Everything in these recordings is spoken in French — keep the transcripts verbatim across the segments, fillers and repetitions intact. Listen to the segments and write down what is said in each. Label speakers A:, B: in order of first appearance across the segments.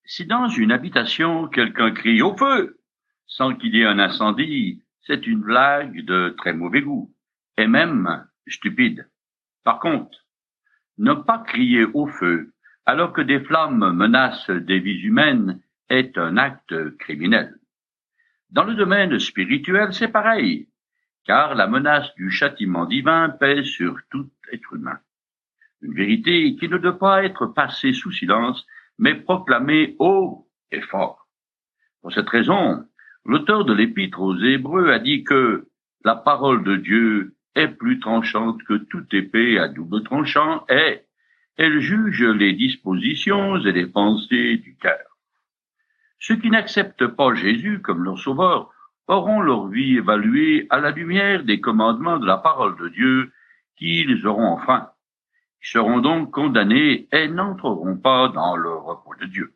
A: Si dans une habitation quelqu'un crie au feu sans qu'il y ait un incendie, c'est une blague de très mauvais goût, et même stupide. Par contre, ne pas crier au feu alors que des flammes menacent des vies humaines est un acte criminel. Dans le domaine spirituel, c'est pareil, car la menace du châtiment divin pèse sur tout être humain. Une vérité qui ne doit pas être passée sous silence, mais proclamée haut et fort. Pour cette raison, l'auteur de l'Épître aux Hébreux a dit que la parole de Dieu est plus tranchante que toute épée à double tranchant et elle juge les dispositions et les pensées du cœur. Ceux qui n'acceptent pas Jésus comme leur sauveur auront leur vie évaluée à la lumière des commandements de la parole de Dieu qu'ils auront enfreints. Ils seront donc condamnés et n'entreront pas dans le repos de Dieu.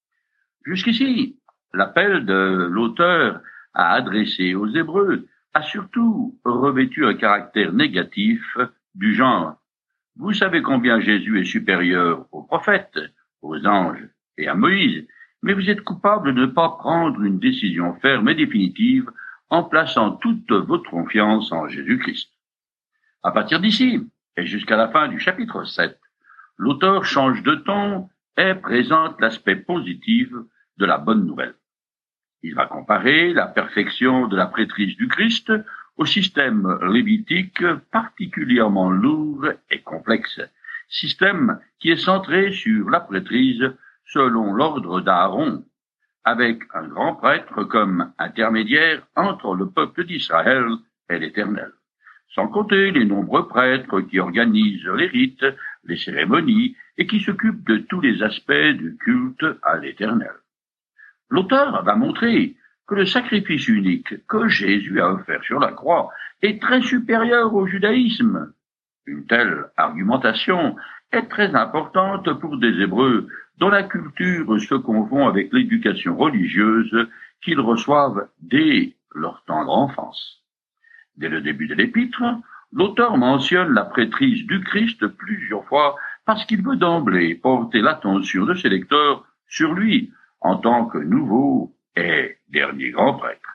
A: Jusqu'ici, l'appel de l'auteur à adresser aux Hébreux a surtout revêtu un caractère négatif du genre « Vous savez combien Jésus est supérieur aux prophètes, aux anges et à Moïse, mais vous êtes coupable de ne pas prendre une décision ferme et définitive en plaçant toute votre confiance en Jésus-Christ. » À partir d'ici, et jusqu'à la fin du chapitre sept, l'auteur change de ton et présente l'aspect positif de la bonne nouvelle. Il va comparer la perfection de la prêtrise du Christ au système lévitique particulièrement lourd et complexe, système qui est centré sur la prêtrise selon l'ordre d'Aaron, avec un grand prêtre comme intermédiaire entre le peuple d'Israël et l'Éternel. Sans compter les nombreux prêtres qui organisent les rites, les cérémonies et qui s'occupent de tous les aspects du culte à l'Éternel. L'auteur va montrer que le sacrifice unique que Jésus a offert sur la croix est très supérieur au judaïsme. Une telle argumentation est très importante pour des Hébreux dont la culture se confond avec l'éducation religieuse qu'ils reçoivent dès leur tendre enfance. Dès le début de l'épître, l'auteur mentionne la prêtrise du Christ plusieurs fois parce qu'il veut d'emblée porter l'attention de ses lecteurs sur lui en tant que nouveau et dernier grand prêtre.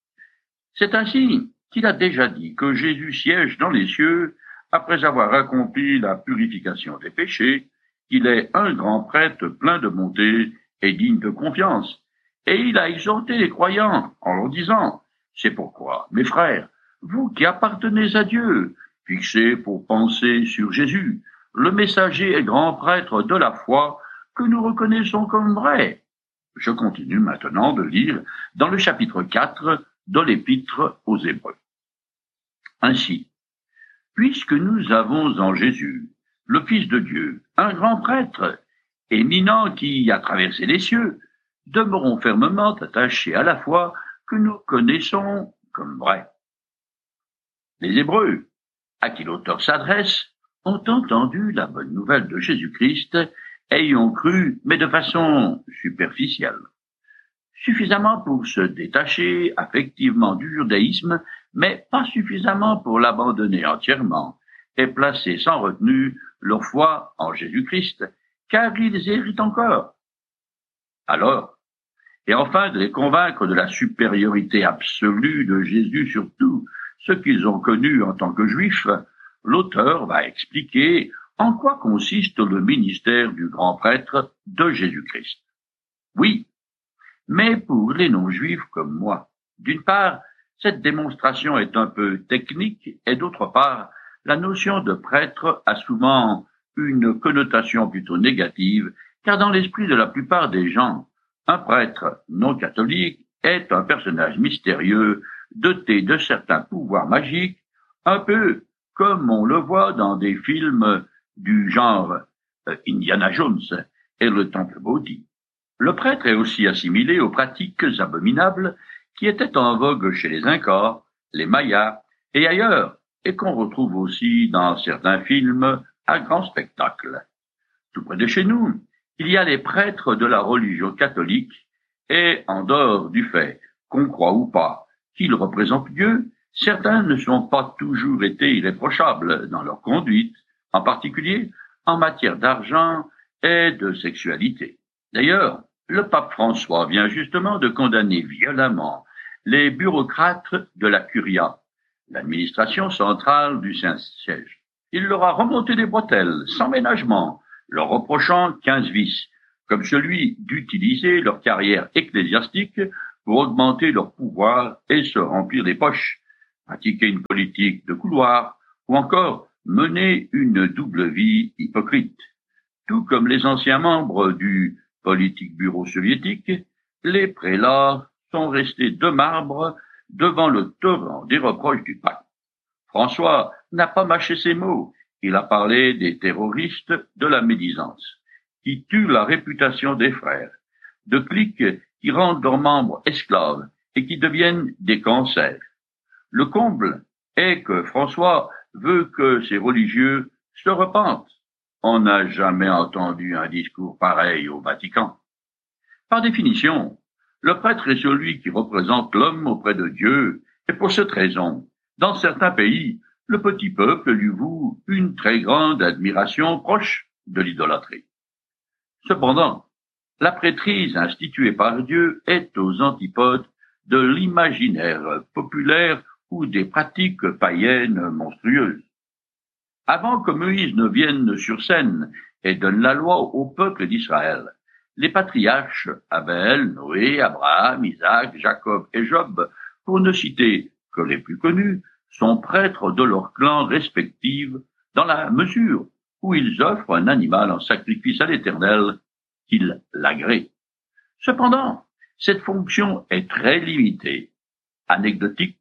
A: C'est ainsi qu'il a déjà dit que Jésus siège dans les cieux après avoir accompli la purification des péchés, qu'il est un grand prêtre plein de bonté et digne de confiance. Et il a exhorté les croyants en leur disant « C'est pourquoi, mes frères, vous qui appartenez à Dieu, fixez pour penser sur Jésus, le messager et grand prêtre de la foi que nous reconnaissons comme vrai. » Je continue maintenant de lire dans le chapitre quatre de l'Épître aux Hébreux. Ainsi, puisque nous avons en Jésus, le Fils de Dieu, un grand prêtre, éminent qui a traversé les cieux, demeurons fermement attachés à la foi que nous connaissons comme vraie. Les Hébreux, à qui l'auteur s'adresse, ont entendu la bonne nouvelle de Jésus-Christ et y ont cru, mais de façon superficielle. Suffisamment pour se détacher affectivement du judaïsme, mais pas suffisamment pour l'abandonner entièrement et placer sans retenue leur foi en Jésus-Christ, car ils héritent encore. Alors, et enfin de les convaincre de la supériorité absolue de Jésus sur tout ce qu'ils ont connu en tant que juifs, l'auteur va expliquer en quoi consiste le ministère du grand prêtre de Jésus-Christ. Oui, mais pour les non-juifs comme moi, d'une part, cette démonstration est un peu technique et d'autre part, la notion de prêtre a souvent une connotation plutôt négative, car dans l'esprit de la plupart des gens, un prêtre non catholique est un personnage mystérieux doté de certains pouvoirs magiques, un peu comme on le voit dans des films du genre euh, Indiana Jones et le Temple maudit. Le prêtre est aussi assimilé aux pratiques abominables qui étaient en vogue chez les Incas, les Mayas et ailleurs, et qu'on retrouve aussi dans certains films à grand spectacle. Tout près de chez nous, il y a les prêtres de la religion catholique, et en dehors du fait qu'on croit ou pas qu'ils représentent Dieu, certains ne sont pas toujours été irréprochables dans leur conduite, en particulier en matière d'argent et de sexualité. D'ailleurs, Le pape François vient justement de condamner violemment les bureaucrates de la Curia, l'administration centrale du Saint-Siège. Il leur a remonté des bretelles, sans ménagement, leur reprochant quinze vices, comme celui d'utiliser leur carrière ecclésiastique pour augmenter leur pouvoir et se remplir les poches, pratiquer une politique de couloir, ou encore mener une double vie hypocrite. Tout comme les anciens membres du politique bureau soviétique, les prélats sont restés de marbre devant le torrent des reproches du pape. François n'a pas mâché ses mots. Il a parlé des terroristes de la médisance, qui tuent la réputation des frères, de cliques qui rendent leurs membres esclaves et qui deviennent des cancers. Le comble est que François veut que ces religieux se repentent. On n'a jamais entendu un discours pareil au Vatican. Par définition, le prêtre est celui qui représente l'homme auprès de Dieu, et pour cette raison, dans certains pays, le petit peuple lui voue une très grande admiration proche de l'idolâtrie. Cependant, la prêtrise instituée par Dieu est aux antipodes de l'imaginaire populaire ou des pratiques païennes monstrueuses. Avant que Moïse ne vienne sur scène et donne la loi au peuple d'Israël, les patriarches Abel, Noé, Abraham, Isaac, Jacob et Job, pour ne citer que les plus connus, sont prêtres de leurs clans respectifs dans la mesure où ils offrent un animal en sacrifice à l'Éternel qu'il l'agrée. Cependant, cette fonction est très limitée, anecdotique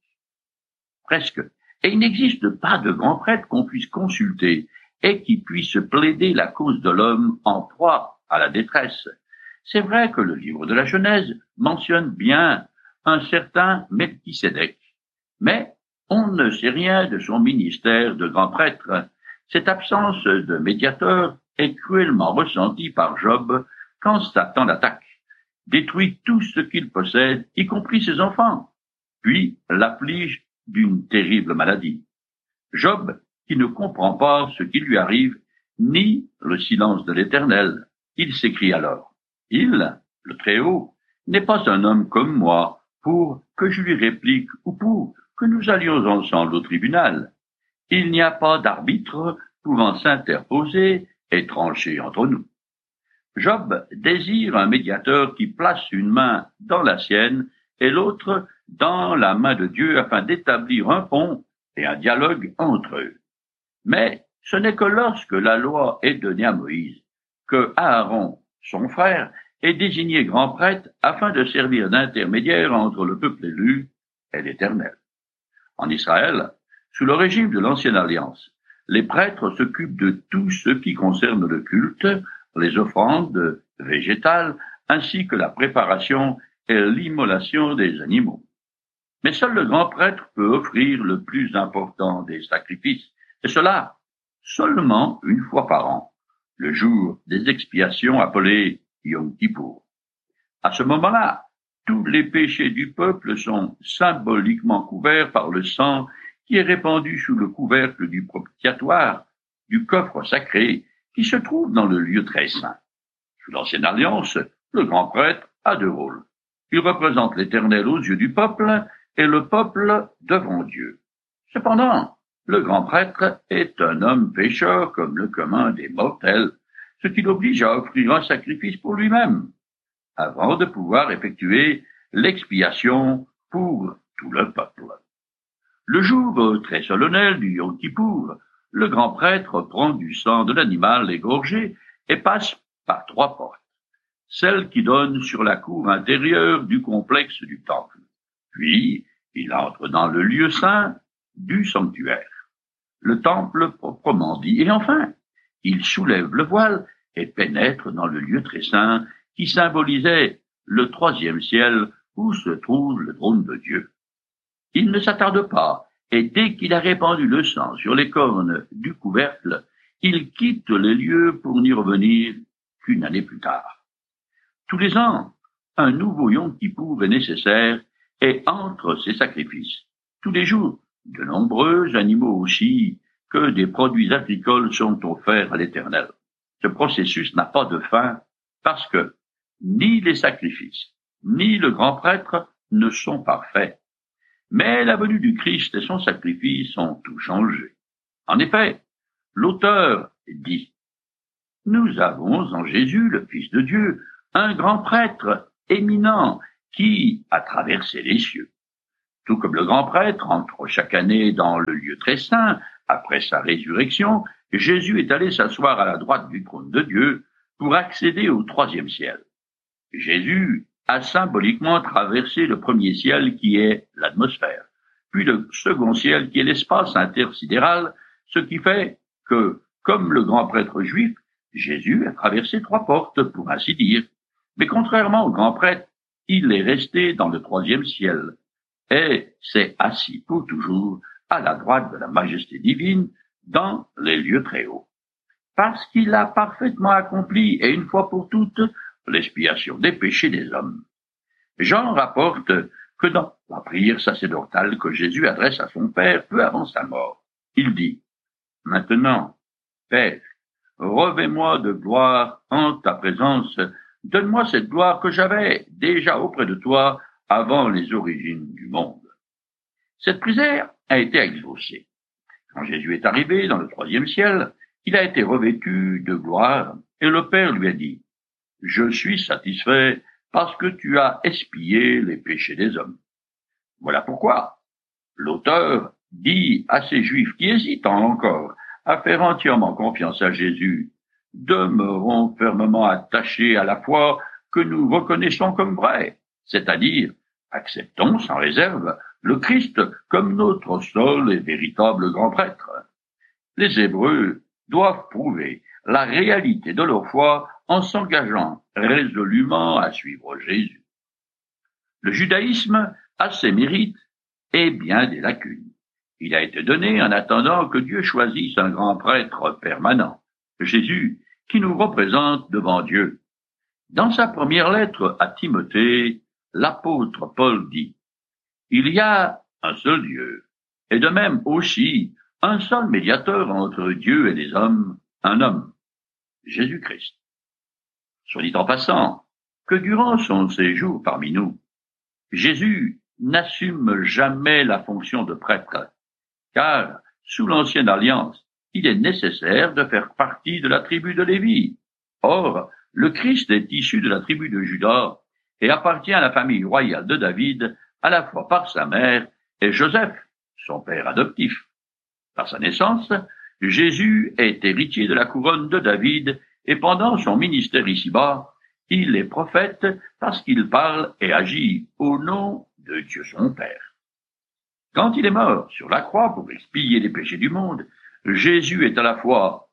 A: presque, et il n'existe pas de grand prêtre qu'on puisse consulter et qui puisse plaider la cause de l'homme en proie à la détresse. C'est vrai que le livre de la Genèse mentionne bien un certain Melchisédek, mais on ne sait rien de son ministère de grand prêtre. Cette absence de médiateur est cruellement ressentie par Job quand Satan l'attaque, détruit tout ce qu'il possède, y compris ses enfants, puis l'afflige d'une terrible maladie. Job, qui ne comprend pas ce qui lui arrive, ni le silence de l'Éternel, il s'écrie alors, « Il, le Très-Haut, n'est pas un homme comme moi pour que je lui réplique ou pour que nous allions ensemble au tribunal. Il n'y a pas d'arbitre pouvant s'interposer et trancher entre nous. » Job désire un médiateur qui place une main dans la sienne et l'autre dans la main de Dieu afin d'établir un pont et un dialogue entre eux. Mais ce n'est que lorsque la loi est donnée à Moïse que Aaron, son frère, est désigné grand prêtre afin de servir d'intermédiaire entre le peuple élu et l'Éternel. En Israël, sous le régime de l'Ancienne Alliance, les prêtres s'occupent de tout ce qui concerne le culte, les offrandes végétales, ainsi que la préparation et l'immolation des animaux. Mais seul le grand prêtre peut offrir le plus important des sacrifices, et cela seulement une fois par an, le jour des expiations appelé Yom Kippour. À ce moment-là, tous les péchés du peuple sont symboliquement couverts par le sang qui est répandu sous le couvercle du propitiatoire, du coffre sacré qui se trouve dans le lieu très saint. Sous l'Ancienne Alliance, le grand prêtre a deux rôles. Il représente l'Éternel aux yeux du peuple et le peuple devant Dieu. Cependant, le grand prêtre est un homme pécheur comme le commun des mortels, ce qui l'oblige à offrir un sacrifice pour lui-même, avant de pouvoir effectuer l'expiation pour tout le peuple. Le jour très solennel du Yom Kippour, le grand prêtre prend du sang de l'animal égorgé et passe par trois portes, celle qui donne sur la cour intérieure du complexe du temple. Puis, il entre dans le lieu saint du sanctuaire, le temple proprement dit, et enfin, il soulève le voile et pénètre dans le lieu très saint qui symbolisait le troisième ciel où se trouve le trône de Dieu. Il ne s'attarde pas, et dès qu'il a répandu le sang sur les cornes du couvercle, il quitte les lieux pour n'y revenir qu'une année plus tard. Tous les ans, un nouveau Yom Kippour est nécessaire, et entre ces sacrifices, tous les jours, de nombreux animaux aussi que des produits agricoles sont offerts à l'Éternel. Ce processus n'a pas de fin parce que ni les sacrifices, ni le grand prêtre ne sont parfaits. Mais la venue du Christ et son sacrifice ont tout changé. En effet, l'auteur dit: nous avons en Jésus, le Fils de Dieu, un grand prêtre éminent qui a traversé les cieux. Tout comme le grand prêtre entre chaque année dans le lieu très saint, après sa résurrection, Jésus est allé s'asseoir à la droite du trône de Dieu pour accéder au troisième ciel. Jésus a symboliquement traversé le premier ciel qui est l'atmosphère, puis le second ciel qui est l'espace intersidéral, ce qui fait que, comme le grand prêtre juif, Jésus a traversé trois portes, pour ainsi dire. Mais contrairement au grand prêtre, il est resté dans le troisième ciel et s'est assis pour toujours à la droite de la majesté divine dans les lieux très hauts. Parce qu'il a parfaitement accompli, et une fois pour toutes, l'expiation des péchés des hommes. Jean rapporte que dans la prière sacerdotale que Jésus adresse à son Père peu avant sa mort, il dit: maintenant, Père, revêt-moi de gloire en ta présence, donne-moi cette gloire que j'avais déjà auprès de toi avant les origines du monde. Cette prière a été exaucée. Quand Jésus est arrivé dans le troisième ciel, il a été revêtu de gloire, et le Père lui a dit: je suis satisfait parce que tu as expié les péchés des hommes. Voilà pourquoi l'auteur dit à ces Juifs qui hésitent encore à faire entièrement confiance à Jésus: demeurons fermement attachés à la foi que nous reconnaissons comme vraie, c'est-à-dire acceptons sans réserve le Christ comme notre seul et véritable grand prêtre. Les Hébreux doivent prouver la réalité de leur foi en s'engageant résolument à suivre Jésus. Le judaïsme a ses mérites et bien des lacunes. Il a été donné en attendant que Dieu choisisse un grand prêtre permanent, Jésus, qui nous représente devant Dieu. Dans sa première lettre à Timothée, l'apôtre Paul dit: il y a un seul Dieu, et de même aussi un seul médiateur entre Dieu et les hommes, un homme, Jésus-Christ. Soit dit en passant, que durant son séjour parmi nous, Jésus n'assume jamais la fonction de prêtre, car sous l'ancienne alliance, il est nécessaire de faire partie de la tribu de Lévi. Or, le Christ est issu de la tribu de Juda et appartient à la famille royale de David, à la fois par sa mère et Joseph, son père adoptif. Par sa naissance, Jésus est héritier de la couronne de David, et pendant son ministère ici-bas, il est prophète parce qu'il parle et agit au nom de Dieu son Père. Quand il est mort sur la croix pour expier les péchés du monde, Jésus est à la fois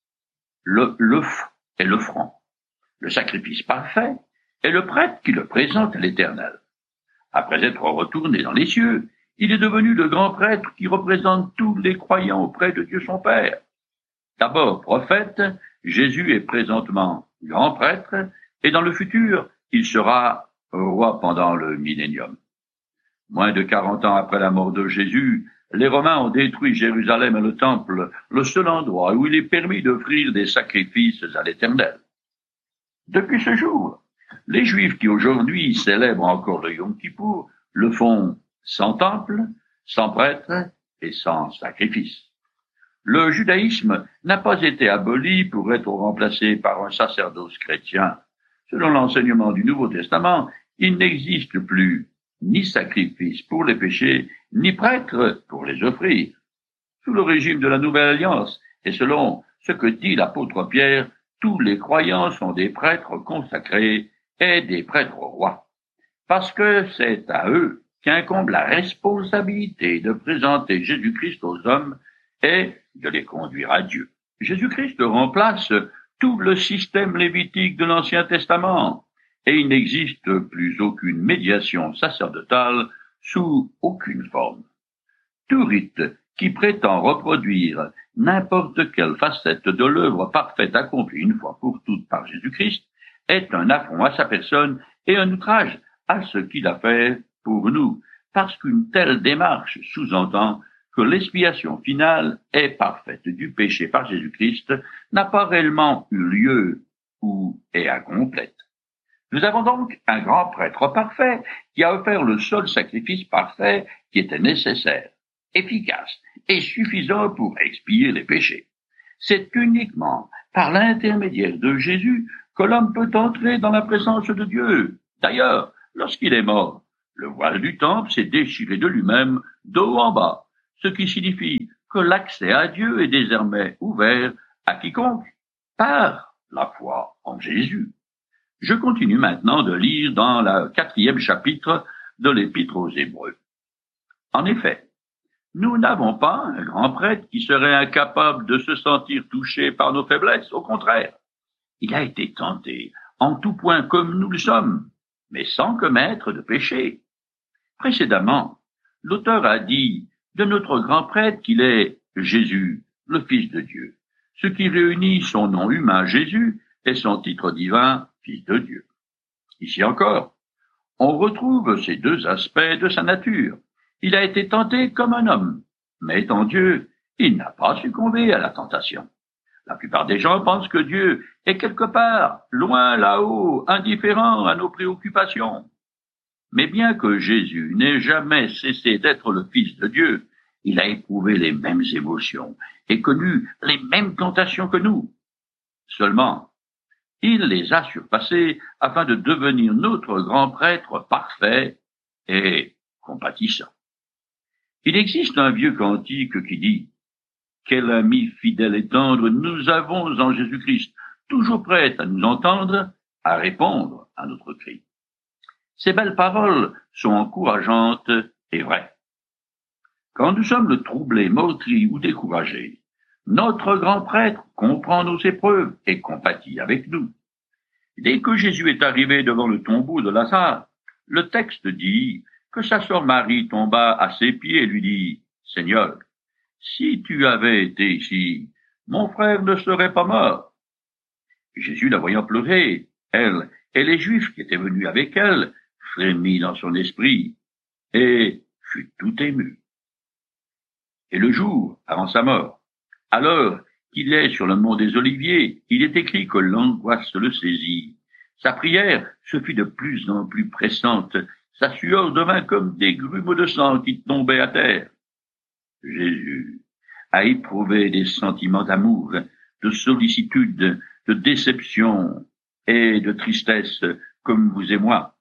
A: le, le f et le franc, le sacrifice parfait et le prêtre qui le présente à l'Éternel. Après être retourné dans les cieux, il est devenu le grand prêtre qui représente tous les croyants auprès de Dieu son Père. D'abord prophète, Jésus est présentement grand prêtre, et dans le futur, il sera roi pendant le millénium. Moins de quarante ans après la mort de Jésus, les Romains ont détruit Jérusalem et le temple, le seul endroit où il est permis d'offrir des sacrifices à l'Éternel. Depuis ce jour, les Juifs qui aujourd'hui célèbrent encore le Yom Kippour le font sans temple, sans prêtre et sans sacrifice. Le judaïsme n'a pas été aboli pour être remplacé par un sacerdoce chrétien. Selon l'enseignement du Nouveau Testament, il n'existe plus ni sacrifice pour les péchés, ni prêtre pour les offrir. Sous le régime de la Nouvelle Alliance, et selon ce que dit l'apôtre Pierre, tous les croyants sont des prêtres consacrés et des prêtres rois. Parce que c'est à eux qu'incombe la responsabilité de présenter Jésus-Christ aux hommes et de les conduire à Dieu. Jésus-Christ remplace tout le système lévitique de l'Ancien Testament, et il n'existe plus aucune médiation sacerdotale sous aucune forme. Tout rite qui prétend reproduire n'importe quelle facette de l'œuvre parfaite accomplie une fois pour toutes par Jésus-Christ est un affront à sa personne et un outrage à ce qu'il a fait pour nous, parce qu'une telle démarche sous-entend que l'expiation finale et parfaite du péché par Jésus-Christ n'a pas réellement eu lieu ou est incomplète. Nous avons donc un grand prêtre parfait qui a offert le seul sacrifice parfait qui était nécessaire, efficace et suffisant pour expier les péchés. C'est uniquement par l'intermédiaire de Jésus que l'homme peut entrer dans la présence de Dieu. D'ailleurs, lorsqu'il est mort, le voile du temple s'est déchiré de lui-même de haut en bas, ce qui signifie que l'accès à Dieu est désormais ouvert à quiconque par la foi en Jésus. Je continue maintenant de lire dans le quatrième chapitre de l'Épître aux Hébreux. En effet, nous n'avons pas un grand prêtre qui serait incapable de se sentir touché par nos faiblesses. Au contraire, il a été tenté en tout point comme nous le sommes, mais sans commettre de péché. Précédemment, l'auteur a dit de notre grand prêtre qu'il est Jésus, le Fils de Dieu, ce qui réunit son nom humain Jésus et son titre divin Fils de Dieu. Ici encore, on retrouve ces deux aspects de sa nature. Il a été tenté comme un homme, mais étant Dieu, il n'a pas succombé à la tentation. La plupart des gens pensent que Dieu est quelque part, loin là-haut, indifférent à nos préoccupations. Mais bien que Jésus n'ait jamais cessé d'être le Fils de Dieu, il a éprouvé les mêmes émotions et connu les mêmes tentations que nous. Seulement, il les a surpassées afin de devenir notre grand prêtre parfait et compatissant. Il existe un vieux cantique qui dit « Quel ami fidèle et tendre nous avons en Jésus-Christ, toujours prêt à nous entendre, à répondre à notre cri. » Ces belles paroles sont encourageantes et vraies. Quand nous sommes troublés, meurtris ou découragés, notre grand prêtre comprend nos épreuves et compatit avec nous. Dès que Jésus est arrivé devant le tombeau de Lazare, le texte dit que sa sœur Marie tomba à ses pieds et lui dit « Seigneur, si tu avais été ici, mon frère ne serait pas mort. » Jésus, la voyant pleurer, elle et les Juifs qui étaient venus avec elle, frémit dans son esprit et fut tout ému. Et le jour, avant sa mort, alors qu'il est sur le mont des Oliviers, il est écrit que l'angoisse le saisit. Sa prière se fit de plus en plus pressante, sa sueur devint comme des grumeaux de sang qui tombaient à terre. Jésus a éprouvé des sentiments d'amour, de sollicitude, de déception et de tristesse comme vous et moi.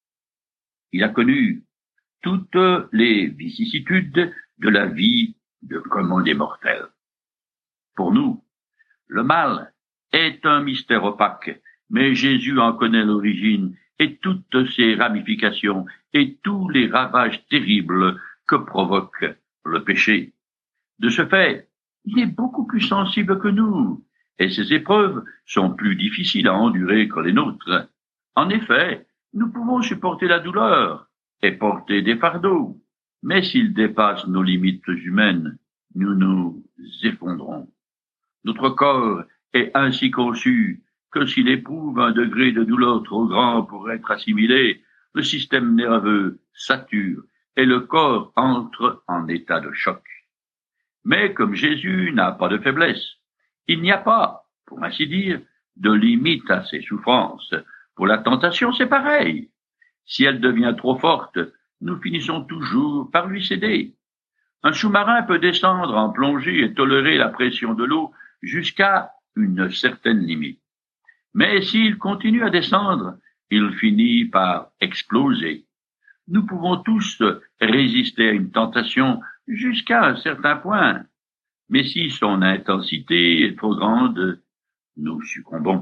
A: Il a connu toutes les vicissitudes de la vie de commun des mortels. Pour nous, le mal est un mystère opaque, mais Jésus en connaît l'origine et toutes ses ramifications et tous les ravages terribles que provoque le péché. De ce fait, il est beaucoup plus sensible que nous, et ses épreuves sont plus difficiles à endurer que les nôtres. En effet, nous pouvons supporter la douleur et porter des fardeaux, mais s'ils dépassent nos limites humaines, nous nous effondrons. Notre corps est ainsi conçu que s'il éprouve un degré de douleur trop grand pour être assimilé, le système nerveux sature et le corps entre en état de choc. Mais comme Jésus n'a pas de faiblesse, il n'y a pas, pour ainsi dire, de limite à ses souffrances. Pour la tentation, c'est pareil. Si elle devient trop forte, nous finissons toujours par lui céder. Un sous-marin peut descendre en plongée et tolérer la pression de l'eau jusqu'à une certaine limite. Mais s'il continue à descendre, il finit par exploser. Nous pouvons tous résister à une tentation jusqu'à un certain point, mais si son intensité est trop grande, nous succombons.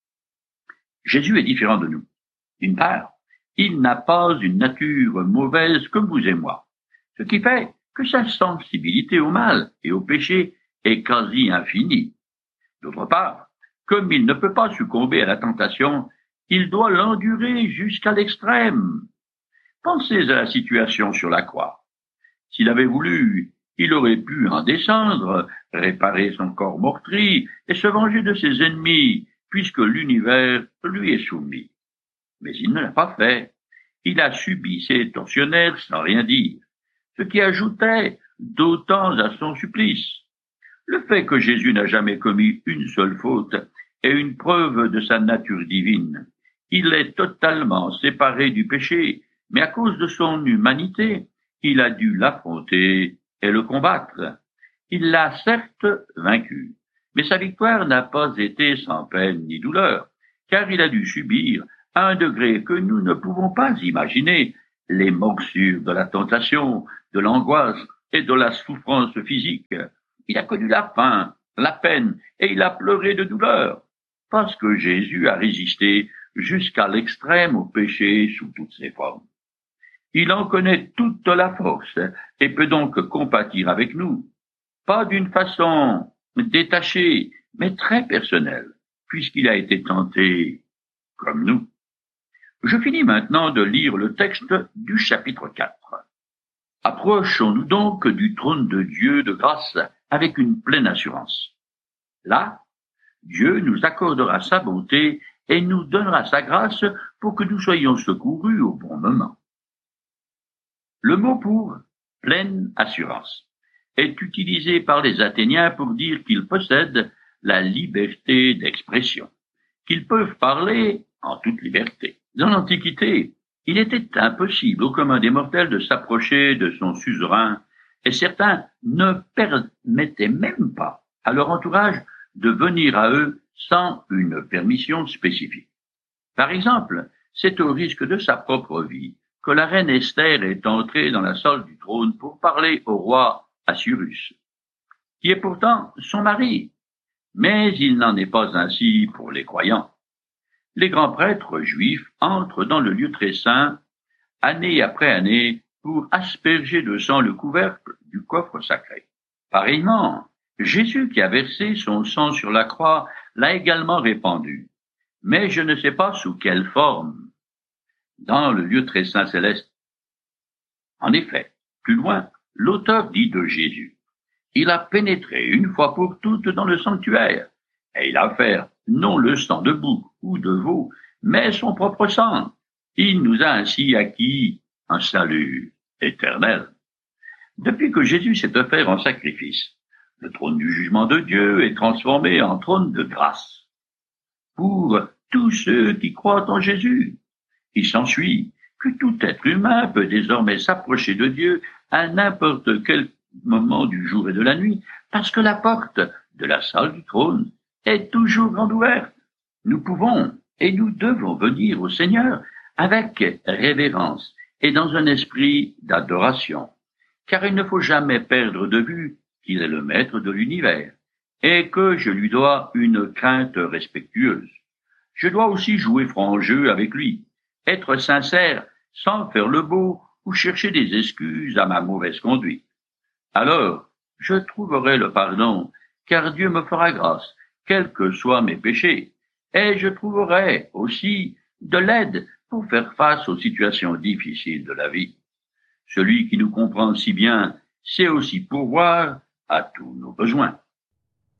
A: Jésus est différent de nous. D'une part, il n'a pas une nature mauvaise comme vous et moi, ce qui fait que sa sensibilité au mal et au péché est quasi infinie. D'autre part, comme il ne peut pas succomber à la tentation, il doit l'endurer jusqu'à l'extrême. Pensez à la situation sur la croix. S'il avait voulu, il aurait pu en descendre, réparer son corps meurtri et se venger de ses ennemis, puisque l'univers lui est soumis. Mais il ne l'a pas fait. Il a subi ses tortionnaires sans rien dire, ce qui ajoutait d'autant à son supplice. Le fait que Jésus n'a jamais commis une seule faute est une preuve de sa nature divine. Il est totalement séparé du péché, mais à cause de son humanité, il a dû l'affronter et le combattre. Il l'a certes vaincu, mais sa victoire n'a pas été sans peine ni douleur, car il a dû subir, à un degré que nous ne pouvons pas imaginer, les morsures de la tentation, de l'angoisse et de la souffrance physique. Il a connu la faim, la peine, et il a pleuré de douleur, parce que Jésus a résisté jusqu'à l'extrême au péché sous toutes ses formes. Il en connaît toute la force et peut donc compatir avec nous, pas d'une façon détachée, mais très personnelle, puisqu'il a été tenté comme nous. Je finis maintenant de lire le texte du chapitre quatre. Approchons-nous donc du trône de Dieu de grâce avec une pleine assurance. Là, Dieu nous accordera sa bonté et nous donnera sa grâce pour que nous soyons secourus au bon moment. Le mot pour pleine assurance est utilisé par les Athéniens pour dire qu'ils possèdent la liberté d'expression, qu'ils peuvent parler en toute liberté. Dans l'Antiquité, il était impossible au commun des mortels de s'approcher de son suzerain, et certains ne permettaient même pas à leur entourage de venir à eux sans une permission spécifique. Par exemple, c'est au risque de sa propre vie que la reine Esther est entrée dans la salle du trône pour parler au roi Assuérus, qui est pourtant son mari. Mais il n'en est pas ainsi pour les croyants. Les grands prêtres juifs entrent dans le lieu très saint, année après année, pour asperger de sang le couvercle du coffre sacré. Pareillement, Jésus qui a versé son sang sur la croix l'a également répandu, mais je ne sais pas sous quelle forme, dans le lieu très saint céleste. En effet, plus loin, l'auteur dit de Jésus: il a pénétré une fois pour toutes dans le sanctuaire, et il a offert non le sang de bouc ou de veau, mais son propre sang. Il nous a ainsi acquis un salut éternel. Depuis que Jésus s'est offert en sacrifice, le trône du jugement de Dieu est transformé en trône de grâce pour tous ceux qui croient en Jésus. Il s'ensuit que tout être humain peut désormais s'approcher de Dieu à n'importe quel moment du jour et de la nuit, parce que la porte de la salle du trône est toujours grande ouverte. Nous pouvons et nous devons venir au Seigneur avec révérence et dans un esprit d'adoration, car il ne faut jamais perdre de vue qu'il est le maître de l'univers et que je lui dois une crainte respectueuse. Je dois aussi jouer franc jeu avec lui, être sincère sans faire le beau ou chercher des excuses à ma mauvaise conduite. Alors, je trouverai le pardon, car Dieu me fera grâce, quels que soient mes péchés, et je trouverai aussi de l'aide pour faire face aux situations difficiles de la vie. Celui qui nous comprend si bien sait aussi pourvoir à tous nos besoins.